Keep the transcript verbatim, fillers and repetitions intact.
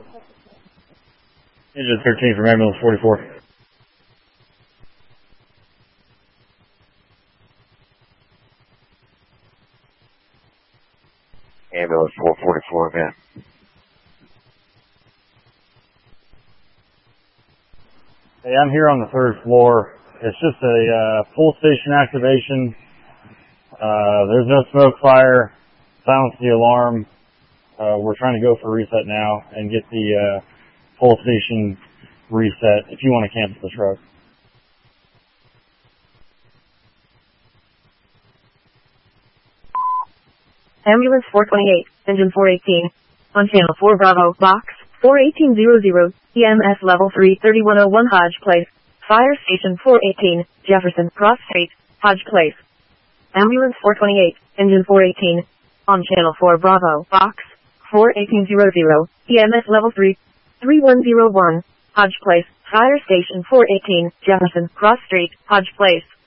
Engine thirteen from ambulance forty-four. Ambulance four forty-four, man. Hey, I'm here on the third floor. It's just a uh, full station activation. Uh, there's no smoke fire. Silence the alarm. Uh, we're trying to go for reset now and get the uh, full station reset if you want to cancel the truck. Ambulance four twenty-eight, engine four eighteen. On channel four Bravo, box four eighteen hundred, E M S level three thirty-one oh one Hodge Place. Fire station four eighteen, Jefferson, Cross Street, Hodge Place. Ambulance four twenty-eight, engine four eighteen. On channel four Bravo, box four eighteen hundred, E M S level three thirty-one oh one, Hodge Place. Fire station four eighteen, Jefferson, Cross Street, Hodge Place.